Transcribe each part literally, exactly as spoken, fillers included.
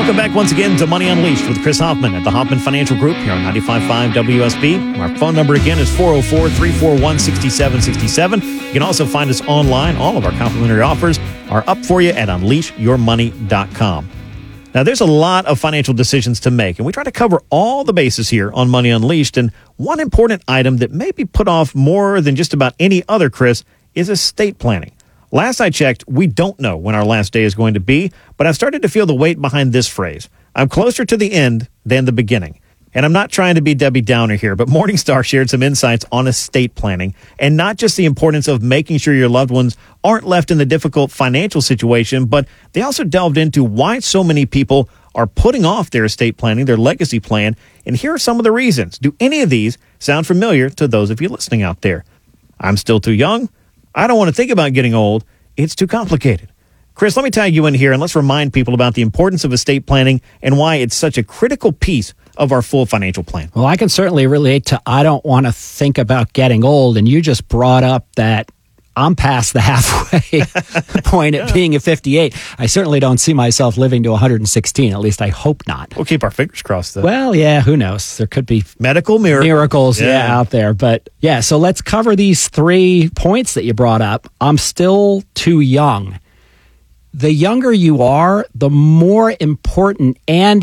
Welcome back once again to Money Unleashed with Chris Hoffman at the Hoffman Financial Group here on ninety-five point five W S B. Our phone number again is four oh four, three four one, six seven six seven. You can also find us online. All of our complimentary offers are up for you at unleash your money dot com. Now, there's a lot of financial decisions to make, and we try to cover all the bases here on Money Unleashed. And one important item that may be put off more than just about any other, Chris, is estate planning. Last I checked, we don't know when our last day is going to be, but I've started to feel the weight behind this phrase. I'm closer to the end than the beginning. And I'm not trying to be Debbie Downer here, but Morningstar shared some insights on estate planning, and not just the importance of making sure your loved ones aren't left in the difficult financial situation, but they also delved into why so many people are putting off their estate planning, their legacy plan, and here are some of the reasons. Do any of these sound familiar to those of you listening out there? I'm still too young. I don't want to think about getting old. It's too complicated. Chris, let me tag you in here, and let's remind people about the importance of estate planning and why it's such a critical piece of our full financial plan. Well, I can certainly relate to I don't want to think about getting old, and you just brought up that I'm past the halfway point at being at fifty-eight. I certainly don't see myself living to one hundred sixteen. At least I hope not. We'll keep our fingers crossed, though. Well, yeah, who knows? There could be medical miracles, miracles yeah. yeah, out there. But yeah, so let's cover these three points that you brought up. I'm still too young. The younger you are, the more important and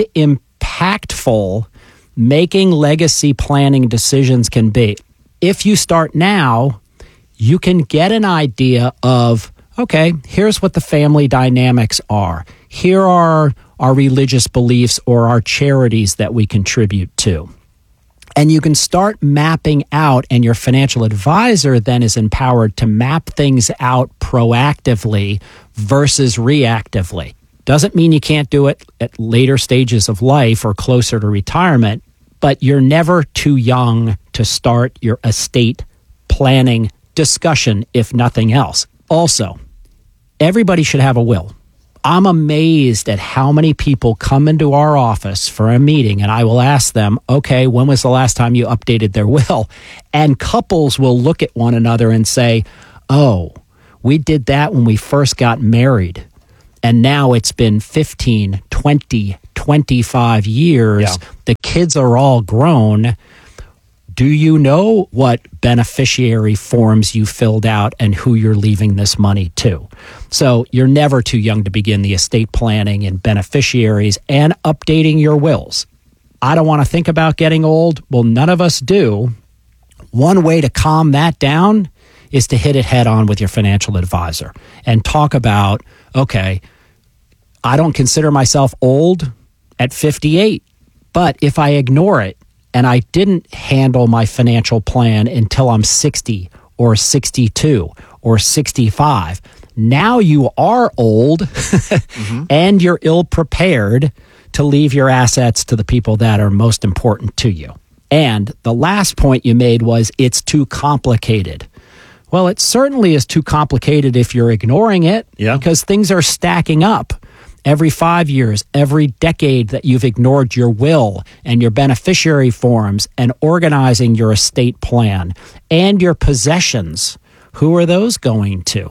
impactful making legacy planning decisions can be. If you start now, you can get an idea of, okay, here's what the family dynamics are. Here are our religious beliefs or our charities that we contribute to. And you can start mapping out, and your financial advisor then is empowered to map things out proactively versus reactively. Doesn't mean you can't do it at later stages of life or closer to retirement, but you're never too young to start your estate planning discussion, if nothing else. Also, everybody should have a will. I'm amazed at how many people come into our office for a meeting, and I will ask them, okay, when was the last time you updated their will? And couples will look at one another and say, oh, we did that when we first got married, and now it's been fifteen, twenty, twenty-five years. Yeah. The kids are all grown. Do you know what beneficiary forms you filled out and who you're leaving this money to? So you're never too young to begin the estate planning and beneficiaries and updating your wills. I don't want to think about getting old. Well, none of us do. One way to calm that down is to hit it head on with your financial advisor and talk about, okay, I don't consider myself old at fifty-eight, but if I ignore it, and I didn't handle my financial plan until I'm sixty or sixty-two or sixty-five. Now you are old mm-hmm. and you're ill-prepared to leave your assets to the people that are most important to you. And the last point you made was it's too complicated. Well, it certainly is too complicated if you're ignoring it yeah. because things are stacking up. Every five years, every decade that you've ignored your will and your beneficiary forms and organizing your estate plan and your possessions, who are those going to?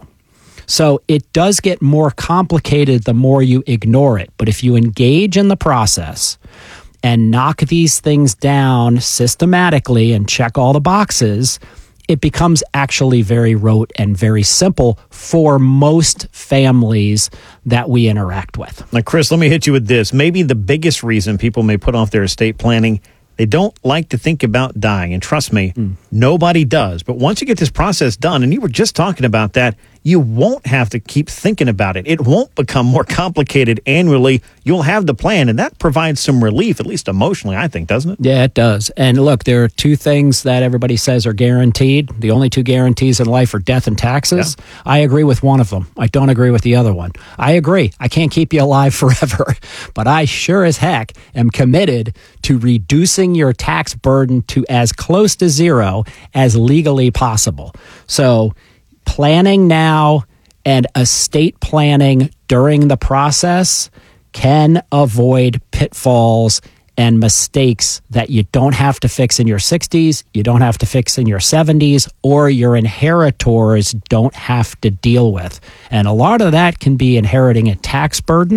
So it does get more complicated the more you ignore it. But if you engage in the process and knock these things down systematically and check all the boxes, it becomes actually very rote and very simple for most families that we interact with. Now, Chris, let me hit you with this. Maybe the biggest reason people may put off their estate planning, they don't like to think about dying. And trust me, mm. nobody does. But once you get this process done, and you were just talking about that, you won't have to keep thinking about it. It won't become more complicated annually. You'll have the plan, and that provides some relief, at least emotionally, I think, doesn't it? Yeah, it does. And look, there are two things that everybody says are guaranteed. The only two guarantees in life are death and taxes. Yeah. I agree with one of them. I don't agree with the other one. I agree. I can't keep you alive forever, but I sure as heck am committed to reducing your tax burden to as close to zero as legally possible. So planning now and estate planning during the process can avoid pitfalls and mistakes that you don't have to fix in your sixties, you don't have to fix in your seventies, or your inheritors don't have to deal with. And a lot of that can be inheriting a tax burden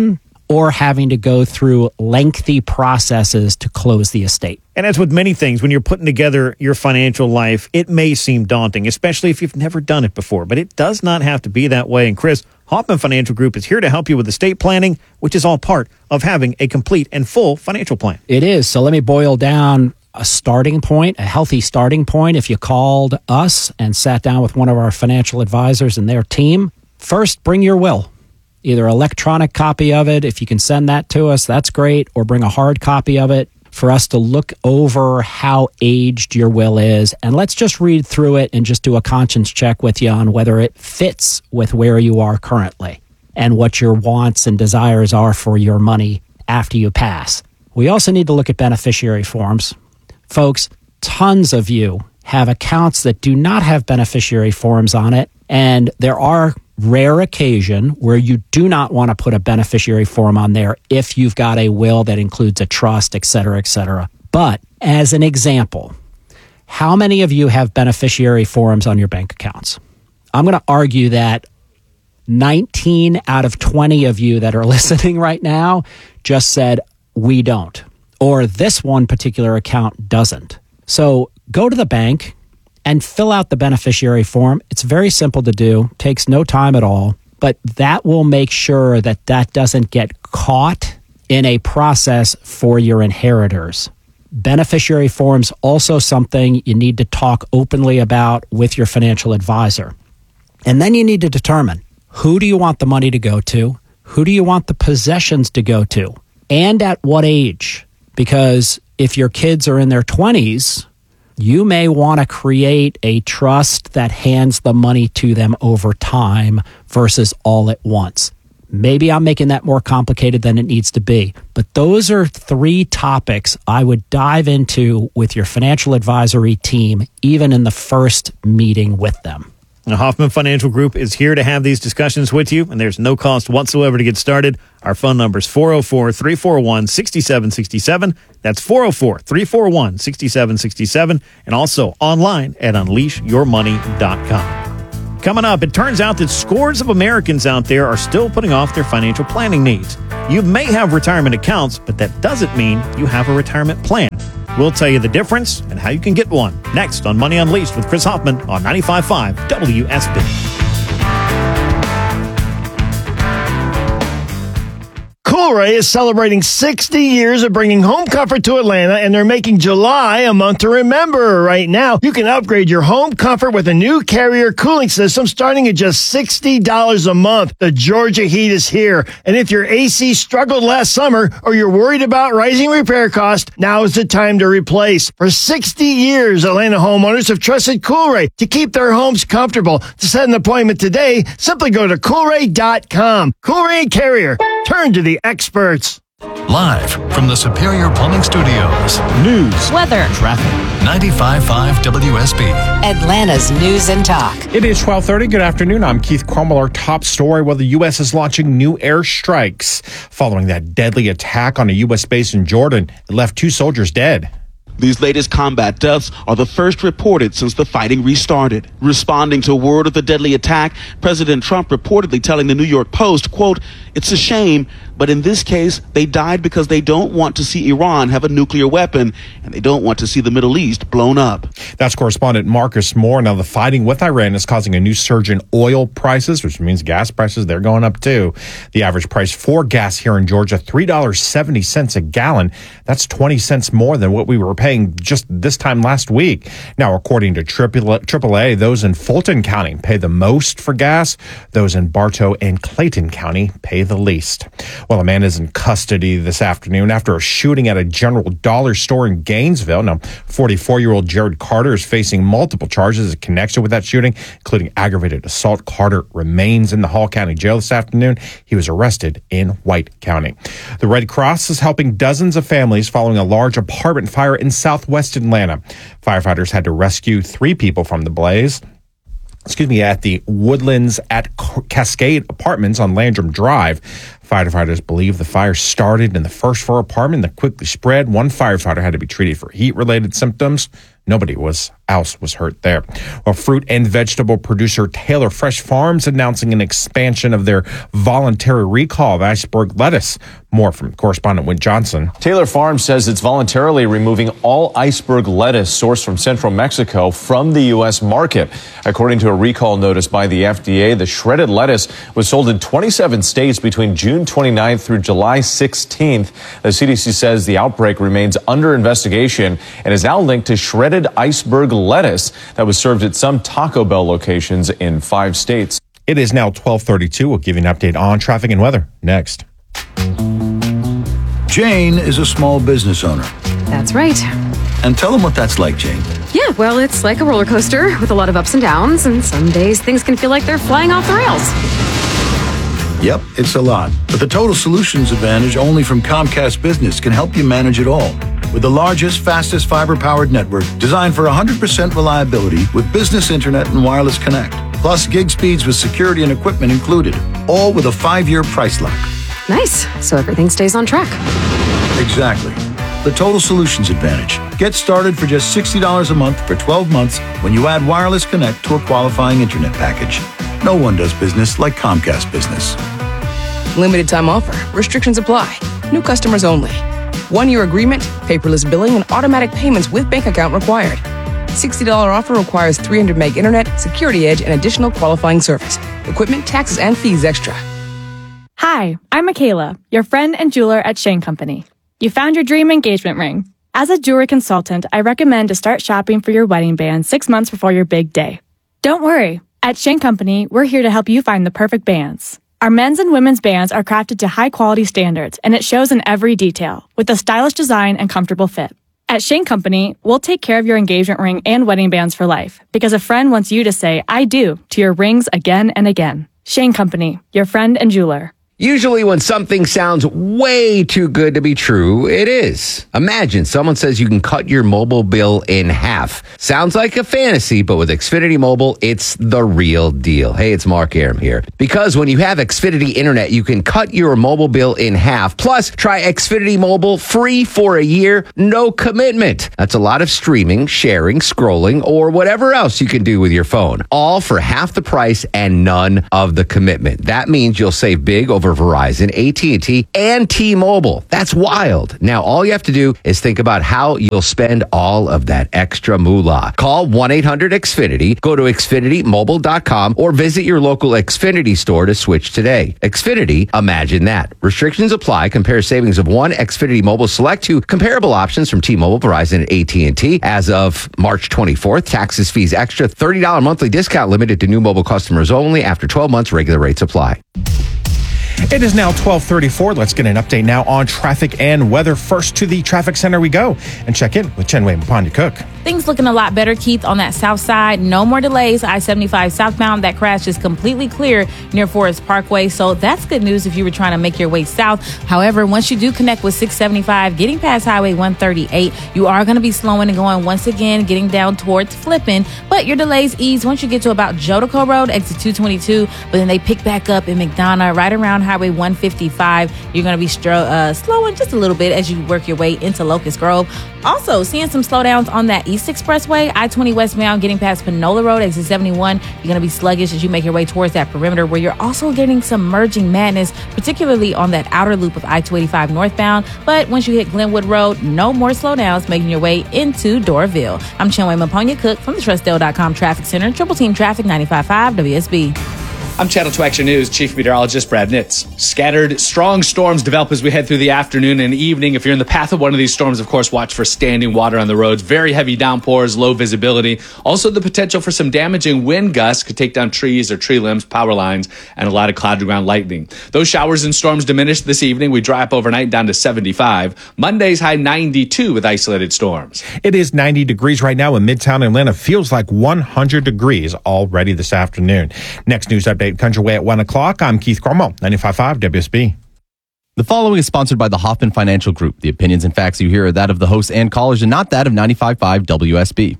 or having to go through lengthy processes to close the estate. And as with many things, when you're putting together your financial life, it may seem daunting, especially if you've never done it before. But it does not have to be that way. And Chris, Hoffman Financial Group is here to help you with estate planning, which is all part of having a complete and full financial plan. It is. So let me boil down a starting point, a healthy starting point. If you called us and sat down with one of our financial advisors and their team, first bring your will. Either electronic copy of it, if you can send that to us, that's great, or bring a hard copy of it for us to look over how aged your will is. And let's just read through it and just do a conscience check with you on whether it fits with where you are currently and what your wants and desires are for your money after you pass. We also need to look at beneficiary forms. Folks, tons of you have accounts that do not have beneficiary forms on it, and there are rare occasion where you do not want to put a beneficiary form on there if you've got a will that includes a trust, et cetera, et cetera. But as an example, how many of you have beneficiary forms on your bank accounts? I'm going to argue that nineteen out of twenty of you that are listening right now just said, we don't, or this one particular account doesn't. So go to the bank and fill out the beneficiary form. It's very simple to do, takes no time at all, but that will make sure that that doesn't get caught in a process for your inheritors. Beneficiary forms also something you need to talk openly about with your financial advisor. And then you need to determine, who do you want the money to go to? Who do you want the possessions to go to? And at what age? Because if your kids are in their twenties, you may want to create a trust that hands the money to them over time versus all at once. Maybe I'm making that more complicated than it needs to be, but those are three topics I would dive into with your financial advisory team, even in the first meeting with them. The Hoffman Financial Group is here to have these discussions with you, and there's no cost whatsoever to get started. Our phone number is four oh four, three four one, six seven six seven. That's four oh four, three four one, six seven six seven, and also online at unleash your money dot com. Coming up, it turns out that scores of Americans out there are still putting off their financial planning needs. You may have retirement accounts, but that doesn't mean you have a retirement plan. We'll tell you the difference and how you can get one next on Money Unleashed with Chris Hoffman on ninety-five point five W S B. Coolray is celebrating sixty years of bringing home comfort to Atlanta, and they're making July a month to remember. Right now, you can upgrade your home comfort with a new Carrier cooling system starting at just sixty dollars a month. The Georgia heat is here, and if your A C struggled last summer or you're worried about rising repair costs, now is the time to replace. For sixty years, Atlanta homeowners have trusted Coolray to keep their homes comfortable. To set an appointment today, simply go to coolray dot com. Coolray and Carrier, turn to the experts. Live from the Superior Plumbing Studios. News, weather, traffic. ninety-five point five W S B. Atlanta's News and Talk. It is twelve thirty. Good afternoon. I'm Keith Cromwell. Our top story, well, the U S is launching new airstrikes following that deadly attack on a U S base in Jordan. It left two soldiers dead. These latest combat deaths are the first reported since the fighting restarted. Responding to word of the deadly attack, President Trump reportedly telling the New York Post, quote, "It's a shame, but in this case, they died because they don't want to see Iran have a nuclear weapon, and they don't want to see the Middle East blown up." That's correspondent Marcus Moore. Now, the fighting with Iran is causing a new surge in oil prices, which means gas prices, they're going up too. The average price for gas here in Georgia, three dollars and seventy cents a gallon. That's twenty cents more than what we were paying just this time last week. Now, according to triple A, those in Fulton County pay the most for gas. Those in Bartow and Clayton County pay the least. Well, a man is in custody this afternoon after a shooting at a General Dollar store in Gainesville. Now, forty-four-year-old Jared Carter is facing multiple charges in connection with that shooting, including aggravated assault. Carter remains in the Hall County Jail this afternoon. He was arrested in White County. The Red Cross is helping dozens of families following a large apartment fire in southwest Atlanta. Firefighters had to rescue three people from the blaze. Excuse me, at the Woodlands at Cascade Apartments on Landrum Drive. Firefighters believe the fire started in the first floor apartment that quickly spread. One firefighter had to be treated for heat-related symptoms. Nobody was else was hurt there. Well, fruit and vegetable producer Taylor Fresh Farms announcing an expansion of their voluntary recall of iceberg lettuce. More from correspondent Wynn Johnson. Taylor Farms says it's voluntarily removing all iceberg lettuce sourced from central Mexico from the U S market. According to a recall notice by the F D A, the shredded lettuce was sold in twenty-seven states between June twenty-ninth through July sixteenth. The C D C says the outbreak remains under investigation and is now linked to shredded iceberg lettuce that was served at some Taco Bell locations in five states. It is now twelve thirty-two. We'll give you an update on traffic and weather next. Jane is a small business owner. That's right. And tell them what that's like, Jane. Yeah, well, it's like a roller coaster with a lot of ups and downs, and some days things can feel like they're flying off the rails. Yep, it's a lot. But the Total Solutions Advantage only from Comcast Business can help you manage it all. With the largest, fastest fiber-powered network designed for one hundred percent reliability with business internet and wireless connect. Plus gig speeds with security and equipment included. All with a five-year price lock. Nice. So everything stays on track. Exactly. The Total Solutions Advantage. Get started for just sixty dollars a month for twelve months when you add wireless connect to a qualifying internet package. No one does business like Comcast Business. Limited time offer. Restrictions apply. New customers only. One-year agreement, paperless billing, and automatic payments with bank account required. sixty dollars offer requires three hundred meg internet, security edge, and additional qualifying service. Equipment, taxes, and fees extra. Hi, I'm Michaela, your friend and jeweler at Shane Company. You found your dream engagement ring. As a jewelry consultant, I recommend to start shopping for your wedding band six months before your big day. Don't worry. At Shane Company, we're here to help you find the perfect bands. Our men's and women's bands are crafted to high-quality standards, and it shows in every detail, with a stylish design and comfortable fit. At Shane Company, we'll take care of your engagement ring and wedding bands for life, because a friend wants you to say, I do, to your rings again and again. Shane Company, your friend and jeweler. Usually when something sounds way too good to be true, it is. Imagine someone says you can cut your mobile bill in half. Sounds like a fantasy, but with Xfinity Mobile, it's the real deal. Hey, it's Mark Aram here. Because when you have Xfinity Internet, you can cut your mobile bill in half. Plus, try Xfinity Mobile free for a year, no commitment. That's a lot of streaming, sharing, scrolling, or whatever else you can do with your phone. All for half the price and none of the commitment. That means you'll save big over Verizon, A T and T, and T-Mobile. That's wild. Now, all you have to do is think about how you'll spend all of that extra moolah. Call one eight hundred X Finity, go to Xfinity Mobile dot com, or visit your local Xfinity store to switch today. Xfinity, imagine that. Restrictions apply. Compare savings of one Xfinity Mobile Select to comparable options from T-Mobile, Verizon, and A T and T. As of March twenty-fourth, taxes, fees, extra, thirty dollars monthly discount limited to new mobile customers only. After twelve months, regular rates apply. It is now twelve thirty-four. Let's get an update now on traffic and weather. First to the traffic center we go and check in with Chenwei Mpanya-Cook. Things looking a lot better, Keith, on that south side. No more delays. I seventy-five southbound, that crash is completely clear near Forest Parkway. So that's good news if you were trying to make your way south. However, once you do connect with six seventy-five, getting past Highway one thirty-eight, you are going to be slowing and going once again, getting down towards Flippin. But your delays ease once you get to about Jodico Road, exit two twenty-two. But then they pick back up in McDonough, right around Highway one fifty-five. You're going to be stro- uh, slowing just a little bit as you work your way into Locust Grove. Also, seeing some slowdowns on that East Expressway, I twenty westbound, getting past Panola Road, exit seventy-one. You're going to be sluggish as you make your way towards that perimeter, where you're also getting some merging madness, particularly on that outer loop of I two eighty-five northbound. But once you hit Glenwood Road, no more slowdowns, making your way into Doraville. I'm Chenwei Mpanya-Cook from the Trustdale dot com Traffic Center, Triple Team Traffic ninety-five point five W S B. I'm Channel two Action News Chief Meteorologist Brad Nitz. Scattered, strong storms develop as we head through the afternoon and evening. If you're in the path of one of these storms, of course, watch for standing water on the roads. Very heavy downpours, low visibility. Also, the potential for some damaging wind gusts could take down trees or tree limbs, power lines, and a lot of cloud-to-ground lightning. Those showers and storms diminish this evening. We dry up overnight down to seventy-five. Monday's high ninety-two with isolated storms. It is ninety degrees right now in Midtown Atlanta. Feels like one hundred degrees already this afternoon. Next news update comes your way at one o'clock. I'm Keith Cromwell, ninety-five point five W S B. The following is sponsored by the Hoffman Financial Group. The opinions and facts you hear are that of the hosts and callers and not that of ninety-five point five W S B.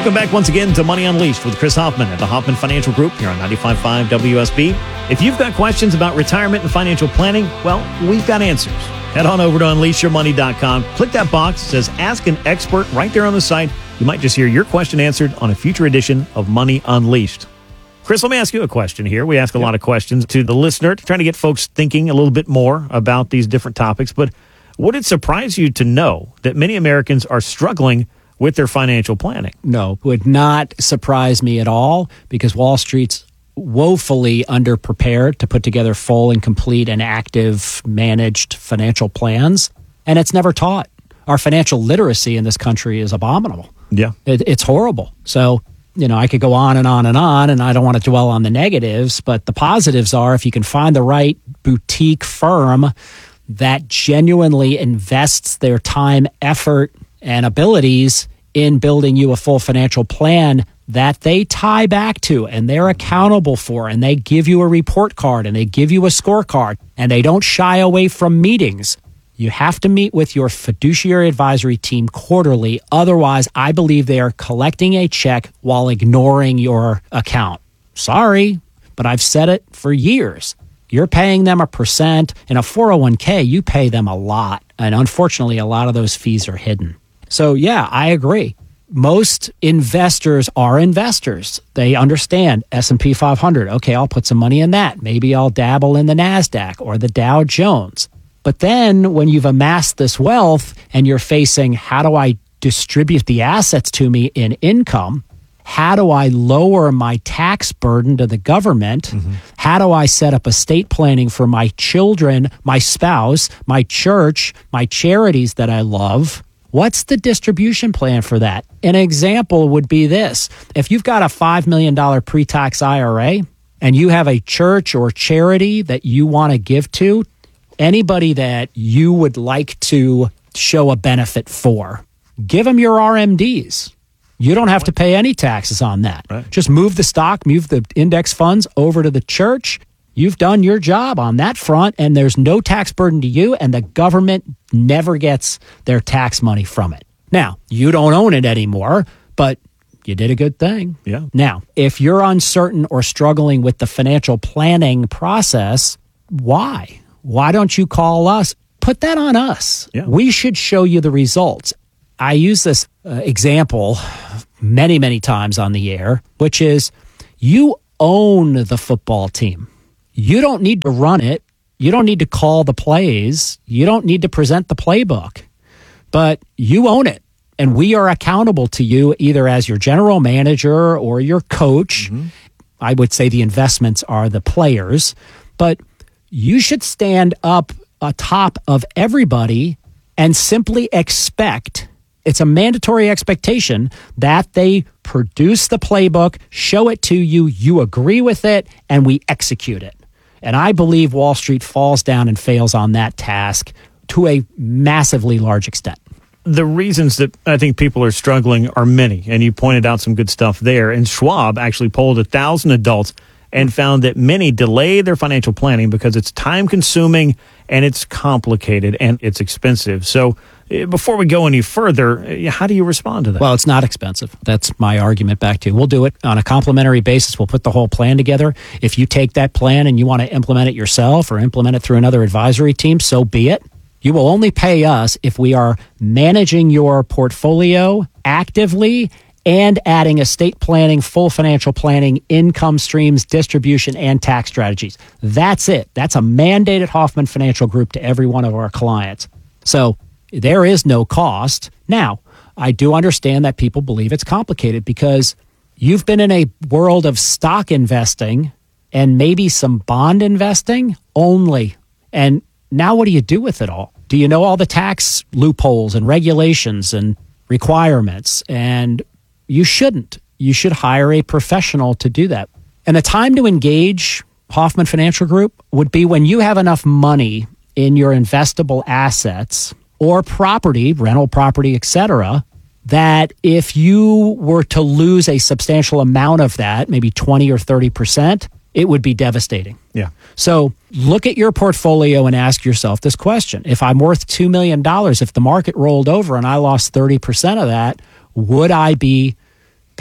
Welcome back once again to Money Unleashed with Chris Hoffman at the Hoffman Financial Group here on ninety-five point five W S B. If you've got questions about retirement and financial planning, well, we've got answers. Head on over to unleash your money dot com. Click that box. It says Ask an Expert right there on the site. You might just hear your question answered on a future edition of Money Unleashed. Chris, let me ask you a question here. We ask a lot of questions to the listener, trying to get folks thinking a little bit more about these different topics. But would it surprise you to know that many Americans are struggling with their financial planning? No, would not surprise me at all, because Wall Street's woefully underprepared to put together full and complete and active managed financial plans. And it's never taught. Our financial literacy in this country is abominable. Yeah. It, it's horrible. So, you know, I could go on and on and on, and I don't want to dwell on the negatives, but the positives are if you can find the right boutique firm that genuinely invests their time, effort, and abilities in building you a full financial plan that they tie back to and they're accountable for, and they give you a report card and they give you a scorecard, and they don't shy away from meetings. You have to meet with your fiduciary advisory team quarterly. Otherwise, I believe they are collecting a check while ignoring your account. Sorry, but I've said it for years. You're paying them a percent. In a four oh one k, you pay them a lot. And unfortunately, a lot of those fees are hidden. So yeah, I agree. Most investors are investors. They understand S and P five hundred. Okay, I'll put some money in that. Maybe I'll dabble in the NASDAQ or the Dow Jones. But then when you've amassed this wealth and you're facing, how do I distribute the assets to me in income? How do I lower my tax burden to the government? Mm-hmm. How do I set up estate planning for my children, my spouse, my church, my charities that I love? What's the distribution plan for that? An example would be this. If you've got a five million dollars pre-tax I R A and you have a church or charity that you want to give to, anybody that you would like to show a benefit for, give them your R M Ds. You don't have to pay any taxes on that. Right. Just move the stock, move the index funds over to the church. You've done your job on that front, and there's no tax burden to you, and the government never gets their tax money from it. Now, you don't own it anymore, but you did a good thing. Yeah. Now, if you're uncertain or struggling with the financial planning process, why? Why don't you call us? Put that on us. Yeah. We should show you the results. I use this uh, example many, many times on the air, which is you own the football team. You don't need to run it. You don't need to call the plays. You don't need to present the playbook. But you own it. And we are accountable to you either as your general manager or your coach. Mm-hmm. I would say the investments are the players. But you should stand up atop of everybody and simply expect, it's a mandatory expectation, that they produce the playbook, show it to you, you agree with it, and we execute it. And I believe Wall Street falls down and fails on that task to a massively large extent. The reasons that I think people are struggling are many, and you pointed out some good stuff there. And Schwab actually polled a thousand adults and found that many delay their financial planning because it's time-consuming and it's complicated and it's expensive. So uh, before we go any further, uh, how do you respond to that? Well, it's not expensive. That's my argument back to you. We'll do it on a complimentary basis. We'll put the whole plan together. If you take that plan and you want to implement it yourself or implement it through another advisory team, so be it. You will only pay us if we are managing your portfolio actively and adding estate planning, full financial planning, income streams, distribution, and tax strategies. That's it. That's a mandated Hoffman Financial Group to every one of our clients. So there is no cost. Now, I do understand that people believe it's complicated because you've been in a world of stock investing and maybe some bond investing only. And now what do you do with it all? Do you know all the tax loopholes and regulations and requirements? And you shouldn't. You should hire a professional to do that. And the time to engage Hoffman Financial Group would be when you have enough money in your investable assets or property, rental property, et cetera, that if you were to lose a substantial amount of that, maybe twenty or thirty percent, it would be devastating. Yeah. So look at your portfolio and ask yourself this question. If I'm worth two million dollars, if the market rolled over and I lost thirty percent of that, would I be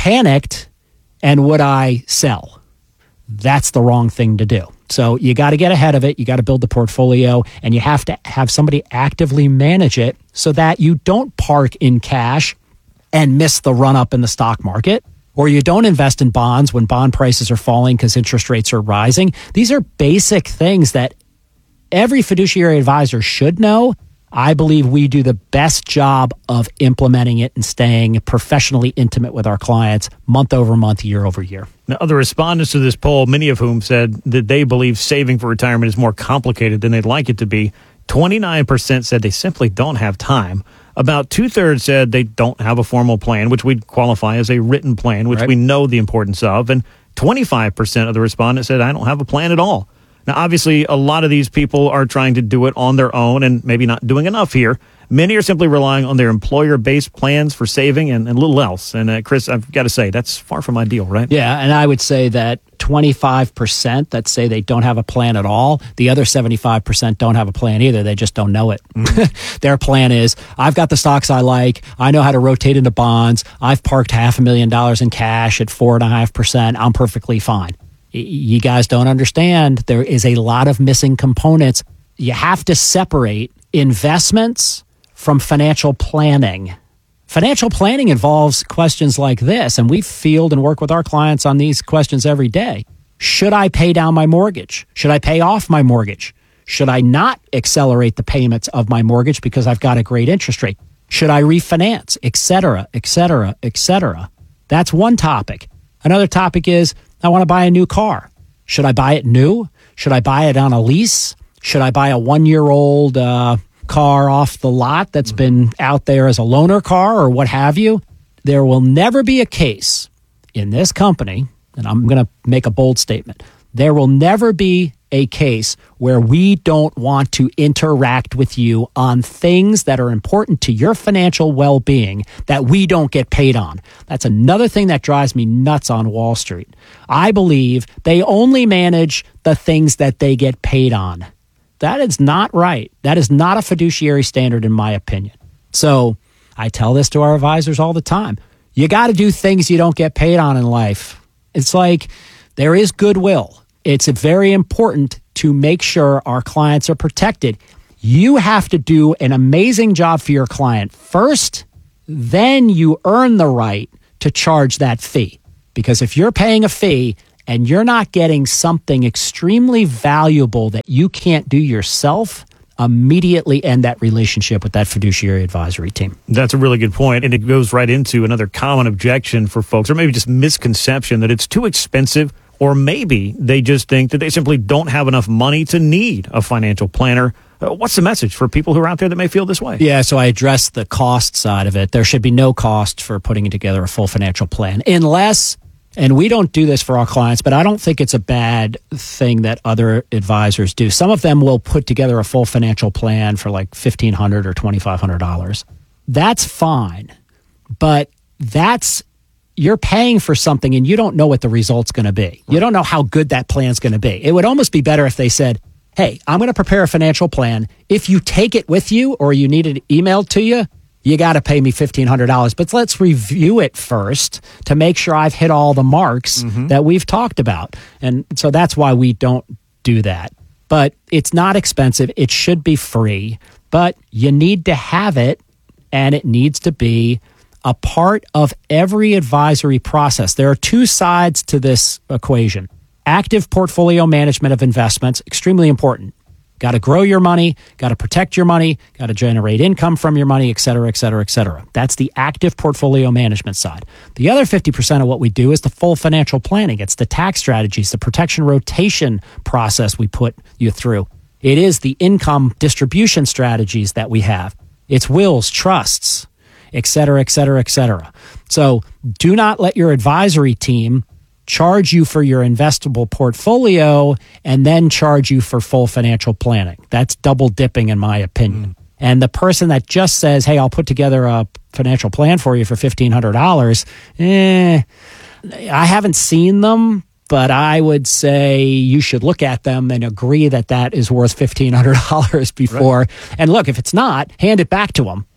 panicked and would I sell? That's the wrong thing to do. So you got to get ahead of it. You got to build the portfolio, and you have to have somebody actively manage it so that you don't park in cash and miss the run up in the stock market, or you don't invest in bonds when bond prices are falling because interest rates are rising. These are basic things that every fiduciary advisor should know. I believe we do the best job of implementing it and staying professionally intimate with our clients month over month, year over year. Now, other respondents to this poll, many of whom said that they believe saving for retirement is more complicated than they'd like it to be. twenty-nine percent said they simply don't have time. About two-thirds said they don't have a formal plan, which we'd qualify as a written plan, which Right. we know the importance of. And twenty-five percent of the respondents said, I don't have a plan at all. Now, obviously, a lot of these people are trying to do it on their own and maybe not doing enough here. Many are simply relying on their employer-based plans for saving and, and little else. And, uh, Chris, I've got to say, that's far from ideal, right? Yeah, and I would say that twenty-five percent that say they don't have a plan at all, the other seventy-five percent don't have a plan either. They just don't know it. Mm. Their plan is, I've got the stocks I like. I know how to rotate into bonds. I've parked half a million dollars in cash at four point five percent. I'm perfectly fine. You guys don't understand. There is a lot of missing components. You have to separate investments from financial planning. Financial planning involves questions like this, and we field and work with our clients on these questions every day. Should I pay down my mortgage? Should I pay off my mortgage? Should I not accelerate the payments of my mortgage because I've got a great interest rate? Should I refinance, et cetera, et cetera, et cetera? That's one topic. Another topic is, I want to buy a new car. Should I buy it new? Should I buy it on a lease? Should I buy a one-year-old uh, car off the lot that's been out there as a loaner car or what have you? There will never be a case in this company, and I'm going to make a bold statement, there will never be a case where we don't want to interact with you on things that are important to your financial well-being that we don't get paid on. That's another thing that drives me nuts on Wall Street. I believe they only manage the things that they get paid on. That is not right. That is not a fiduciary standard in my opinion. So I tell this to our advisors all the time. You got to do things you don't get paid on in life. It's like there is goodwill. It's very important to make sure our clients are protected. You have to do an amazing job for your client first, then you earn the right to charge that fee. Because if you're paying a fee and you're not getting something extremely valuable that you can't do yourself, immediately end that relationship with that fiduciary advisory team. That's a really good point, and it goes right into another common objection for folks, or maybe just misconception that it's too expensive. Or maybe they just think that they simply don't have enough money to need a financial planner. Uh, what's the message for people who are out there that may feel this way? Yeah, so I addressed the cost side of it. There should be no cost for putting together a full financial plan unless, and we don't do this for our clients, but I don't think it's a bad thing that other advisors do. Some of them will put together a full financial plan for like fifteen hundred dollars or twenty-five hundred dollars. That's fine, but that's you're paying for something and you don't know what the result's going to be. You don't know how good that plan's going to be. It would almost be better if they said, hey, I'm going to prepare a financial plan. If you take it with you or you need it emailed to you, you got to pay me fifteen hundred dollars. But let's review it first to make sure I've hit all the marks mm-hmm. that we've talked about. And so that's why we don't do that. But it's not expensive. It should be free. But you need to have it, and it needs to be a part of every advisory process. There are two sides to this equation. Active portfolio management of investments, extremely important. Got to grow your money, got to protect your money, got to generate income from your money, et cetera, et cetera, et cetera. That's the active portfolio management side. The other fifty percent of what we do is the full financial planning. It's the tax strategies, the protection rotation process we put you through. It is the income distribution strategies that we have. It's wills, trusts, et cetera, et cetera, et cetera. So do not let your advisory team charge you for your investable portfolio and then charge you for full financial planning. That's double dipping in my opinion. Mm. And the person that just says, hey, I'll put together a financial plan for you for fifteen hundred dollars, eh, I haven't seen them, but I would say you should look at them and agree that that is worth fifteen hundred dollars before. Right. And look, if it's not, hand it back to them.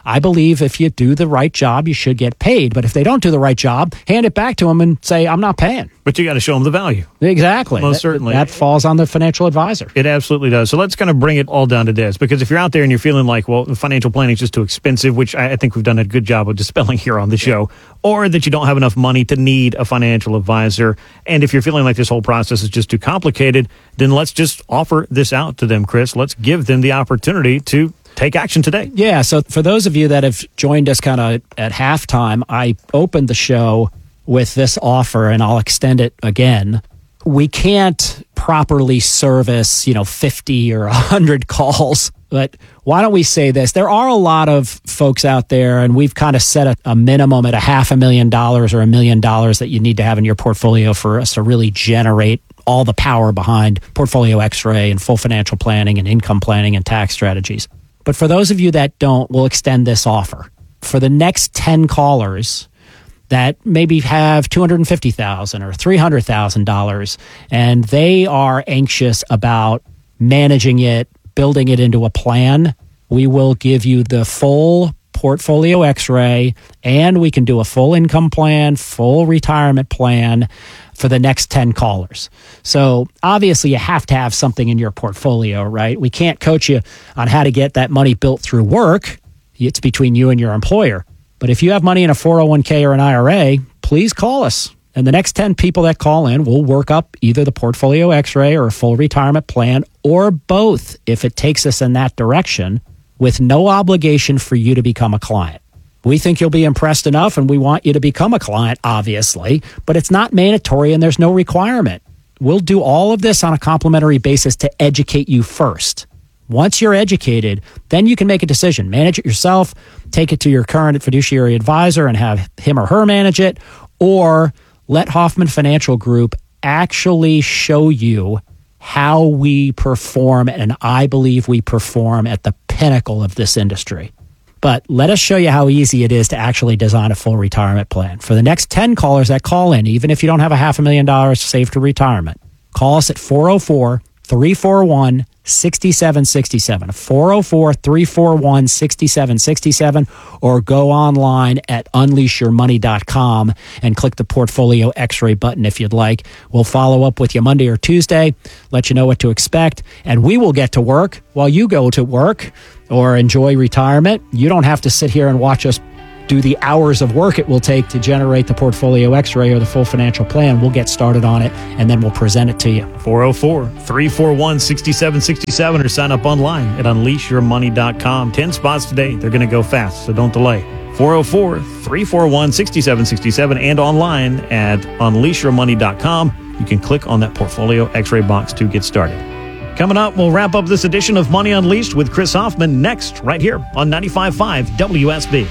I believe if you do the right job, you should get paid. But if they don't do the right job, hand it back to them and say, I'm not paying. But you got to show them the value. Exactly. Most that, certainly. That falls on the financial advisor. It absolutely does. So let's kind of bring it all down to this, because if you're out there and you're feeling like, well, financial planning is just too expensive, which I, I think we've done a good job of dispelling here on the show, or that you don't have enough money to need a financial advisor, and if you're feeling like this whole process is just too complicated, then let's just offer this out to them, Chris. Let's give them the opportunity to take action today. Yeah, so for those of you that have joined us kind of at halftime, I opened the show with this offer, and I'll extend it again. We can't properly service, you know, fifty or one hundred calls, but why don't we say this? There are a lot of folks out there, and we've kind of set a, a minimum at a half a million dollars or a million dollars that you need to have in your portfolio for us to really generate all the power behind Portfolio X-Ray and full financial planning and income planning and tax strategies. But for those of you that don't, we'll extend this offer. For the next ten callers that maybe have two hundred fifty thousand dollars or three hundred thousand dollars, and they are anxious about managing it, building it into a plan, we will give you the full Portfolio X-Ray, and we can do a full income plan, full retirement plan for the next ten callers. So obviously you have to have something in your portfolio, right? We can't coach you on how to get that money built through work. It's between you and your employer. But if you have money in a four oh one k or an I R A, please call us. And the next ten people that call in, we'll work up either the Portfolio X-Ray or a full retirement plan, or both if it takes us in that direction, with no obligation for you to become a client. We think you'll be impressed enough, and we want you to become a client, obviously, but it's not mandatory and there's no requirement. We'll do all of this on a complimentary basis to educate you first. Once you're educated, then you can make a decision. Manage it yourself, take it to your current fiduciary advisor and have him or her manage it, or let Hoffman Financial Group actually show you how we perform, and I believe we perform at the pinnacle of this industry. But let us show you how easy it is to actually design a full retirement plan. For the next ten callers that call in, even if you don't have a half a million dollars saved to retirement, call us at four oh four, three four one, six seven six seven, four oh four, three four one, six seven six seven, or go online at unleash your money dot com and click the Portfolio X-Ray button if you'd like. We'll follow up with you Monday or Tuesday, let you know what to expect, and we will get to work while you go to work or enjoy retirement. You don't have to sit here and watch us do the hours of work it will take to generate the Portfolio X-Ray or the full financial plan. We'll get started on it, and then we'll present it to you. four oh four, three four one, six seven six seven, or sign up online at unleash your money dot com. ten spots today. They're going to go fast, so don't delay. four oh four, three four one, six seven six seven and online at unleash your money dot com. You can click on that Portfolio X-Ray box to get started. Coming up, we'll wrap up this edition of Money Unleashed with Chris Hoffman next, right here on ninety-five point five W S B.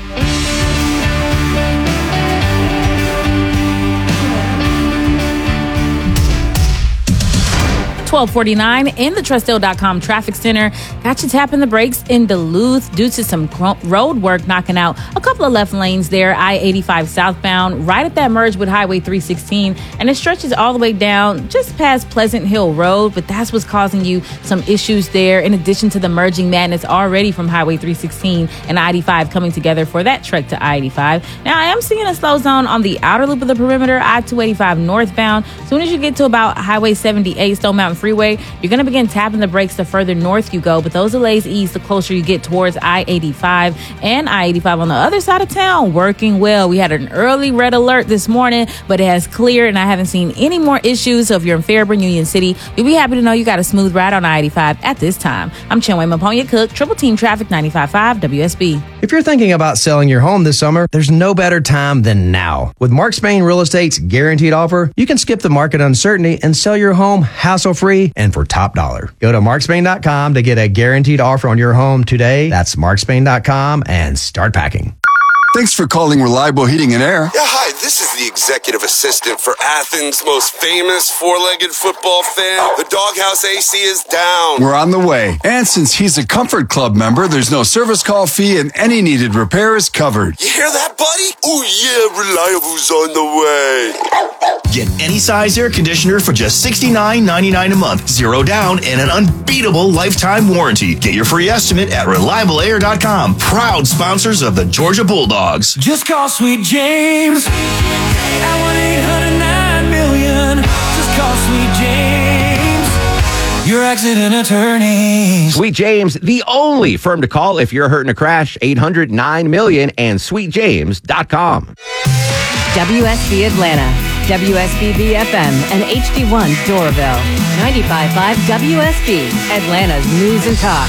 twelve forty-nine in the Trustdale dot com traffic center. Got you tapping the brakes in Duluth due to some road work knocking out a couple of left lanes there. I eighty-five southbound, right at that merge with Highway three sixteen, and it stretches all the way down just past Pleasant Hill Road, but that's what's causing you some issues there, in addition to the merging madness already from Highway three sixteen and I eighty-five coming together for that trek to I eighty-five. Now, I am seeing a slow zone on the outer loop of the perimeter, I two eighty-five northbound. As soon as you get to about Highway seventy-eight, Stone Mountain Freeway, you're going to begin tapping the brakes the further north you go, but those delays ease the closer you get towards I eighty-five, and I eighty-five on the other side of town working well. We had an early red alert this morning, but it has cleared, and I haven't seen any more issues. So if you're in Fairburn, Union City, you'll be happy to know you got a smooth ride on I eighty-five at this time. I'm Chinwe Maponya Cook, Triple Team Traffic, ninety-five point five W S B. If you're thinking about selling your home this summer, there's no better time than now. With Mark Spain Real Estate's guaranteed offer, you can skip the market uncertainty and sell your home hassle-free and for top dollar. Go to mark spain dot com to get a guaranteed offer on your home today. That's mark spain dot com and start packing. Thanks for calling Reliable Heating and Air. Yeah, hi, this is the executive assistant for Athens' most famous four-legged football fan. The Doghouse A C is down. We're on the way. And since he's a Comfort Club member, there's no service call fee and any needed repair is covered. You hear that, buddy? Oh, yeah, Reliable's on the way. Get any size air conditioner for just sixty-nine ninety-nine a month, zero down, and an unbeatable lifetime warranty. Get your free estimate at reliable air dot com. Proud sponsors of the Georgia Bulldogs. Just call Sweet James at one eight hundred nine million. Just call Sweet James, your accident attorney. Sweet James, the only firm to call if you're hurt in a crash. eight hundred nine million and sweet james dot com. W S B Atlanta, W S B B F M, and H D one Doraville. ninety-five point five W S B, Atlanta's News and Talk.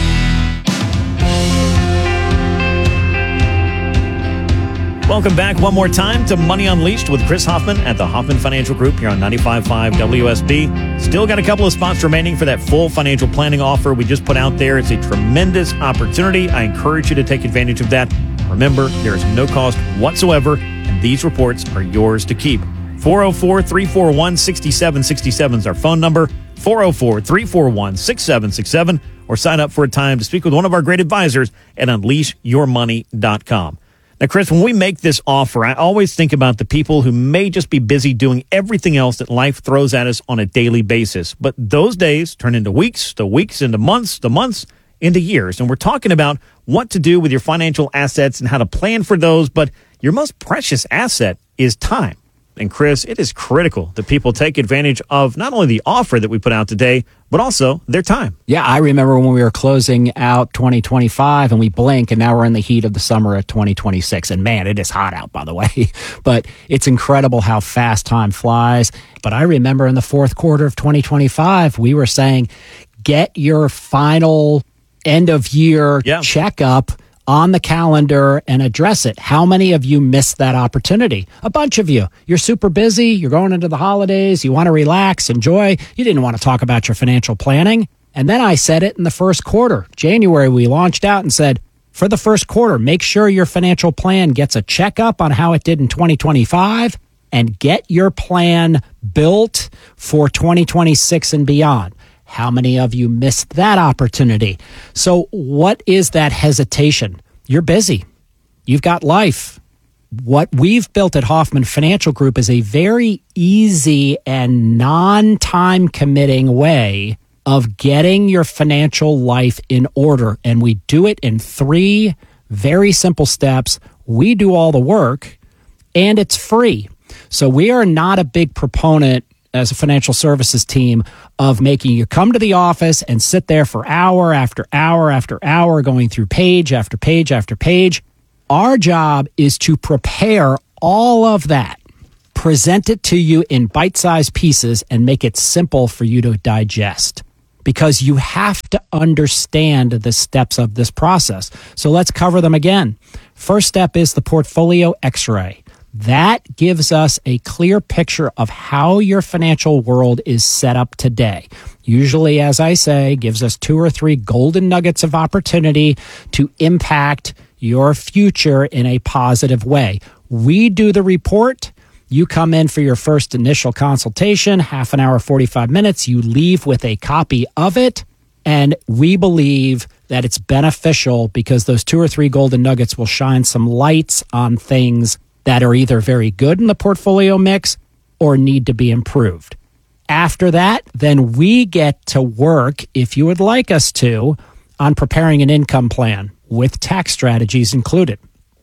Welcome back one more time to Money Unleashed with Chris Hoffman at the Hoffman Financial Group here on ninety-five point five W S B. Still got a couple of spots remaining for that full financial planning offer we just put out there. It's a tremendous opportunity. I encourage you to take advantage of that. Remember, there is no cost whatsoever, and these reports are yours to keep. four oh four, three four one, six seven six seven is our phone number, four oh four, three four one, six seven six seven, or sign up for a time to speak with one of our great advisors at unleash your money dot com. Now, Chris, when we make this offer, I always think about the people who may just be busy doing everything else that life throws at us on a daily basis. But those days turn into weeks, the weeks into months, the months into years. And we're talking about what to do with your financial assets and how to plan for those. But your most precious asset is time. And Chris, it is critical that people take advantage of not only the offer that we put out today, but also their time. Yeah, I remember when we were closing out twenty twenty-five and we blink and now we're in the heat of the summer of twenty twenty-six. And man, it is hot out, by the way. But it's incredible how fast time flies. But I remember in the fourth quarter of twenty twenty-five, we were saying, get your final end of year yeah. checkup on the calendar and address it. How many of you missed that opportunity? A bunch of you. You're super busy. You're going into the holidays. You want to relax, enjoy. You didn't want to talk about your financial planning. And then I said it in the first quarter. January, we launched out and said, for the first quarter, make sure your financial plan gets a checkup on how it did in twenty twenty-five and get your plan built for twenty twenty-six and beyond. How many of you missed that opportunity? So what is that hesitation? You're busy. You've got life. What we've built at Hoffman Financial Group is a very easy and non-time committing way of getting your financial life in order. And we do it in three very simple steps. We do all the work and it's free. So we are not a big proponent as a financial services team of making you come to the office and sit there for hour after hour after hour going through page after page after page. Our job is to prepare all of that, present it to you in bite-sized pieces, and make it simple for you to digest. Because you have to understand the steps of this process. So let's cover them again. First step is the portfolio X-ray. That gives us a clear picture of how your financial world is set up today. Usually, as I say, gives us two or three golden nuggets of opportunity to impact your future in a positive way. We do the report. You come in for your first initial consultation, half an hour, forty-five minutes. You leave with a copy of it. And we believe that it's beneficial because those two or three golden nuggets will shine some lights on things that are either very good in the portfolio mix or need to be improved. After that, then we get to work, if you would like us to, on preparing an income plan with tax strategies included.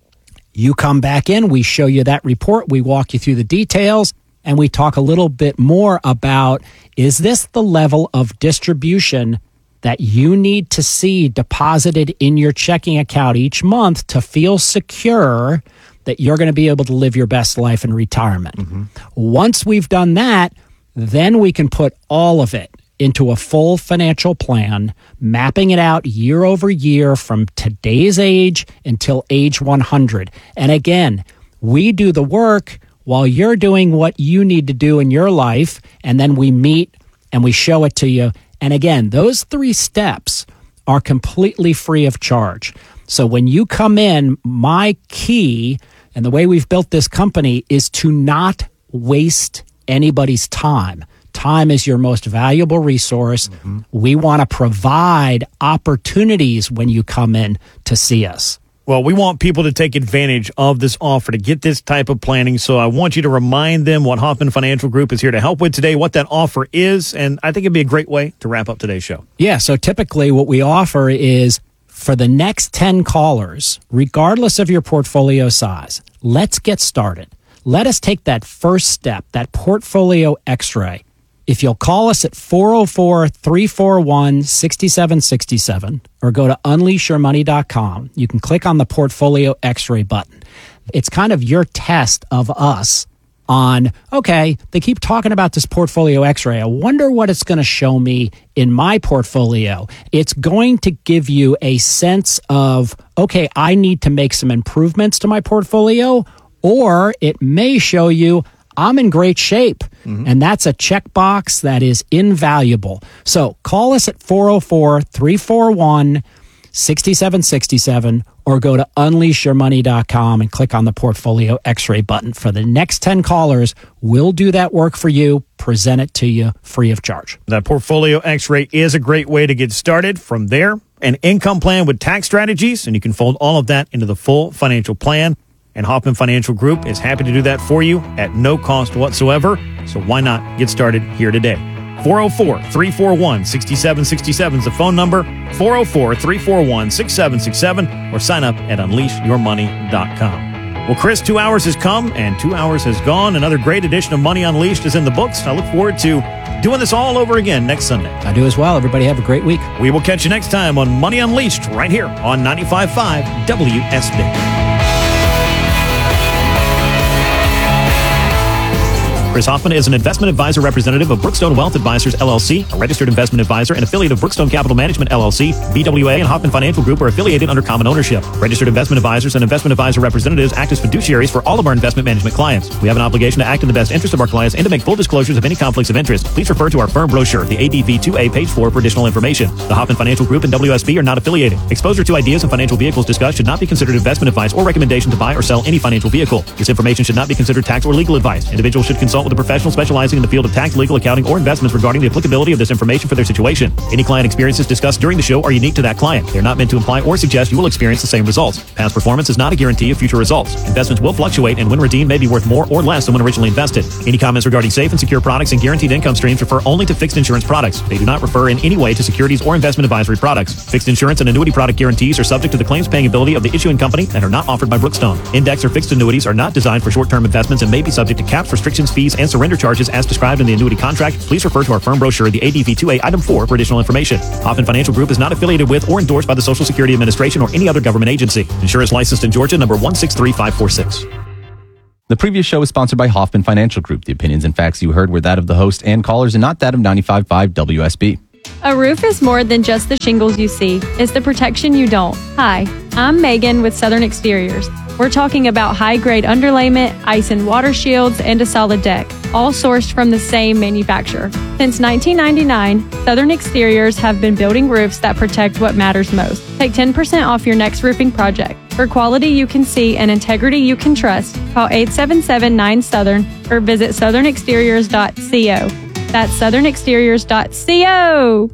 You come back in, we show you that report, we walk you through the details, and we talk a little bit more about, is this the level of distribution that you need to see deposited in your checking account each month to feel secure that you're going to be able to live your best life in retirement. Mm-hmm. Once we've done that, then we can put all of it into a full financial plan, mapping it out year over year from today's age until age one hundred. And again, we do the work while you're doing what you need to do in your life, and then we meet and we show it to you. And again, those three steps are completely free of charge. So when you come in, my key and the way we've built this company is to not waste anybody's time. Time is your most valuable resource. Mm-hmm. We want to provide opportunities when you come in to see us. Well, we want people to take advantage of this offer to get this type of planning. So I want you to remind them what Hoffman Financial Group is here to help with today, what that offer is. And I think it'd be a great way to wrap up today's show. Yeah. So typically what we offer is for the next ten callers, regardless of your portfolio size, let's get started. Let us take that first step, that portfolio x-ray. If you'll call us at four oh four, three four one, six seven six seven or go to unleash your money dot com, you can click on the Portfolio X-ray button. It's kind of your test of us on, okay, they keep talking about this Portfolio X-ray. I wonder what it's going to show me in my portfolio. It's going to give you a sense of, okay, I need to make some improvements to my portfolio, or it may show you I'm in great shape. Mm-hmm. And that's a checkbox that is invaluable. So call us at four oh four, three four one, six seven six seven or go to unleash your money dot com and click on the Portfolio X-ray button. For the next ten callers, we'll do that work for you, present it to you free of charge. That Portfolio X-ray is a great way to get started. From there, an income plan with tax strategies, and you can fold all of that into the full financial plan. And Hoffman Financial Group is happy to do that for you at no cost whatsoever. So why not get started here today? four oh four, three four one, six seven six seven is the phone number. four oh four, three four one, six seven six seven or sign up at unleash your money dot com. Well, Chris, two hours has come and two hours has gone. Another great edition of Money Unleashed is in the books. I look forward to doing this all over again next Sunday. I do as well. Everybody have a great week. We will catch you next time on Money Unleashed right here on ninety-five point five W S B. Chris Hoffman is an investment advisor representative of Brookstone Wealth Advisors, L L C, a registered investment advisor and affiliate of Brookstone Capital Management, L L C. B W A and Hoffman Financial Group are affiliated under common ownership. Registered investment advisors and investment advisor representatives act as fiduciaries for all of our investment management clients. We have an obligation to act in the best interest of our clients and to make full disclosures of any conflicts of interest. Please refer to our firm brochure, the A D V two A, page four, for additional information. The Hoffman Financial Group and W S B are not affiliated. Exposure to ideas and financial vehicles discussed should not be considered investment advice or recommendation to buy or sell any financial vehicle. This information should not be considered tax or legal advice. Individuals should consult with a professional specializing in the field of tax, legal, accounting, or investments regarding the applicability of this information for their situation. Any client experiences discussed during the show are unique to that client. They are not meant to imply or suggest you will experience the same results. Past performance is not a guarantee of future results. Investments will fluctuate, and when redeemed may be worth more or less than when originally invested. Any comments regarding safe and secure products and guaranteed income streams refer only to fixed insurance products. They do not refer in any way to securities or investment advisory products. Fixed insurance and annuity product guarantees are subject to the claims paying ability of the issuing company and are not offered by Brookstone. Index or fixed annuities are not designed for short-term investments and may be subject to caps, restrictions, fees, and surrender charges as described in the annuity contract. Please refer to our firm brochure, the A D V two A, item four, for additional information. Hoffman Financial Group is not affiliated with or endorsed by the Social Security Administration or any other government agency. Insurance licensed in Georgia, number one six three five four six. The previous show is sponsored by Hoffman Financial Group. The opinions and facts you heard were that of the host and callers and not that of ninety-five point five W S B. A roof is more than just the shingles you see. It's the protection you don't. Hi, I'm Megan with Southern Exteriors. We're talking about high-grade underlayment, ice and water shields, and a solid deck, all sourced from the same manufacturer. Since nineteen ninety-nine, Southern Exteriors have been building roofs that protect what matters most. Take ten percent off your next roofing project. For quality you can see and integrity you can trust, call eight seven seven, nine Southern or visit southern exteriors dot co. That's southern exteriors dot co.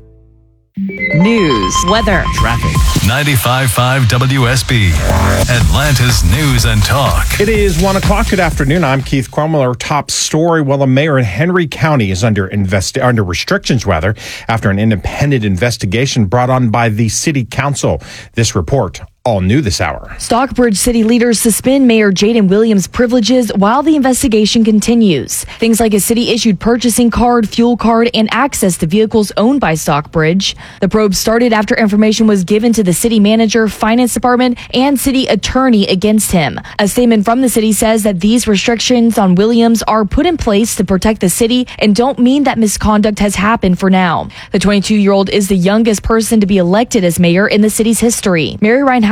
News, weather, traffic. ninety-five point five W S B, Atlanta's news and talk. It is one o'clock. Good afternoon. I'm Keith Cromwell. Our top story. Well, a mayor in Henry County is under invest under restrictions, rather, after an independent investigation brought on by the city council. This report, all new this hour. Stockbridge city leaders suspend Mayor Jaden Williams' privileges while the investigation continues. Things like a city-issued purchasing card, fuel card, and access to vehicles owned by Stockbridge. The probe started after information was given to the city manager, finance department, and city attorney against him. A statement from the city says that these restrictions on Williams are put in place to protect the city and don't mean that misconduct has happened for now. The twenty-two-year-old is the youngest person to be elected as mayor in the city's history. Mary Reinhardt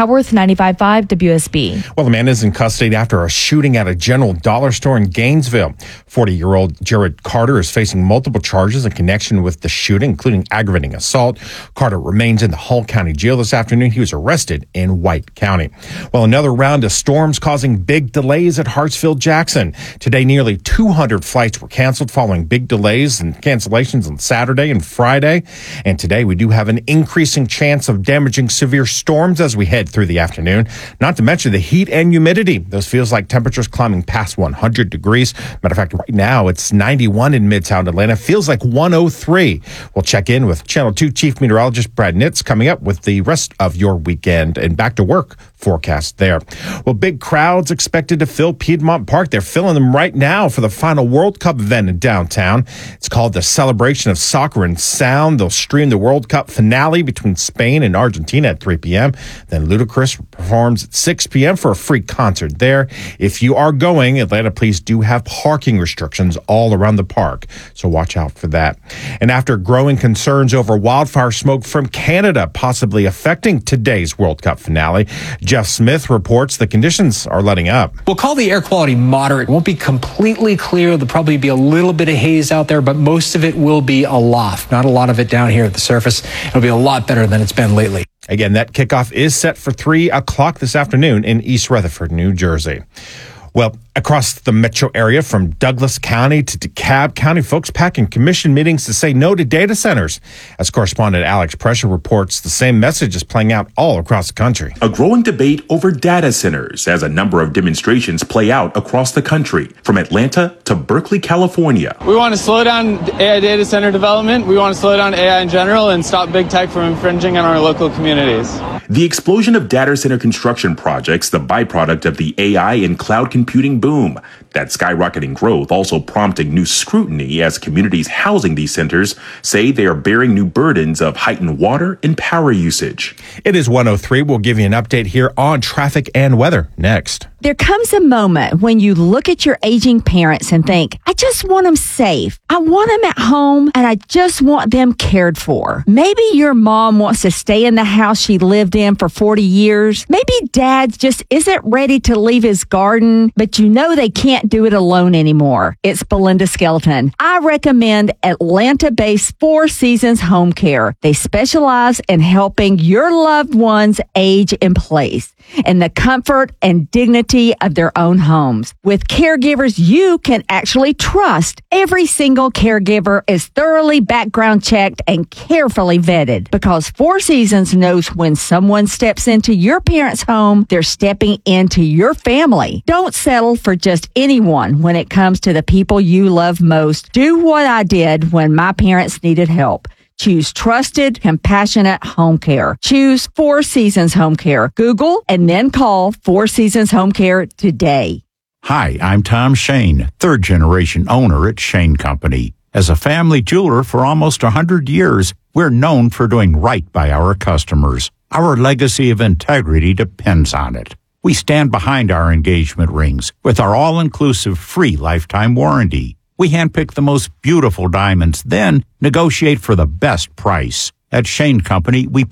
Howarth, ninety-five point five W S B. Well, the man is in custody after a shooting at a General Dollar store in Gainesville. forty-year-old Jared Carter is facing multiple charges in connection with the shooting, including aggravating assault. Carter remains in the Hull County Jail this afternoon. He was arrested in White County. Well, another round of storms causing big delays at Hartsfield-Jackson. Today, nearly two hundred flights were canceled following big delays and cancellations on Saturday and Friday. And today, we do have an increasing chance of damaging severe storms as we head through the afternoon. Not to mention the heat and humidity. Those feels like temperatures climbing past one hundred degrees. Matter of fact, right now it's ninety-one in Midtown Atlanta. Feels like one oh three. We'll check in with Channel two Chief Meteorologist Brad Nitz coming up with the rest of your weekend and back to work forecast there. Well, big crowds expected to fill Piedmont Park. They're filling them right now for the final World Cup event in downtown. It's called the Celebration of Soccer and Sound. They'll stream the World Cup finale between Spain and Argentina at three p.m. Then Ludacris performs at six p.m. for a free concert there. If you are going, Atlanta police do have parking restrictions all around the park, so watch out for that. And after growing concerns over wildfire smoke from Canada possibly affecting today's World Cup finale, Jeff Smith reports the conditions are letting up. We'll call the air quality moderate. It won't be completely clear. There'll probably be a little bit of haze out there, but most of it will be aloft. Not a lot of it down here at the surface. It'll be a lot better than it's been lately. Again, that kickoff is set for three o'clock this afternoon in East Rutherford, New Jersey. Well, across the metro area from Douglas County to DeKalb County, folks packing commission meetings to say no to data centers. As correspondent Alex Pressure reports, the same message is playing out all across the country. A growing debate over data centers as a number of demonstrations play out across the country, from Atlanta to Berkeley, California. We want to slow down A I data center development. We want to slow down A I in general and stop big tech from infringing on our local communities. The explosion of data center construction projects, the byproduct of the A I and cloud computing boom. That skyrocketing growth also prompting new scrutiny as communities housing these centers say they are bearing new burdens of heightened water and power usage. It is one oh three. We'll give you an update here on traffic and weather next. There comes a moment when you look at your aging parents and think, I just want them safe. I want them at home and I just want them cared for. Maybe your mom wants to stay in the house she lived in for forty years. Maybe dad just isn't ready to leave his garden, but you know they can't do it alone anymore. It's Belinda Skelton. I recommend Atlanta-based Four Seasons Home Care. They specialize in helping your loved ones age in place in the comfort and dignity of their own homes. With caregivers you can actually trust, every single caregiver is thoroughly background checked and carefully vetted, because Four Seasons knows when someone steps into your parents' home, they're stepping into your family. Don't settle for just anyone when it comes to the people you love most. Do what I did when my parents needed help. Choose trusted, compassionate home care. Choose Four Seasons Home Care. Google and then call Four Seasons Home Care today. Hi, I'm Tom Shane, third generation owner at Shane Company. As a family jeweler for almost one hundred years, we're known for doing right by our customers. Our legacy of integrity depends on it. We stand behind our engagement rings with our all-inclusive free lifetime warranty. We handpick the most beautiful diamonds, then negotiate for the best price. At Shane Company, we